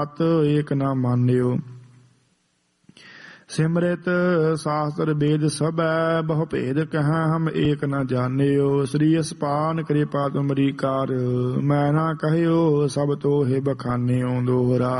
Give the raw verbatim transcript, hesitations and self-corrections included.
ਮਤ ਏਕ ਨਾ ਮਾਨਿਓ। ਸਿਮਰਿਤ ਸ਼ਾਸਤਰ ਵੇਦ ਸਭੈ ਬਹੁ ਭੇਦ ਕਹੈ ਹਮ ਏਕ ਨ ਜਾਣਿਓ। ਸ੍ਰੀ ਅਸਪਾਨ ਕਿਰਪਾ ਤੁਮਰੀ ਕਾਰ ਮੈਂ ਨਾ ਕਹਿਓ ਸਭ ਤੋਹਿ ਬਖਾਨਿਓ। ਦੋਹਰਾ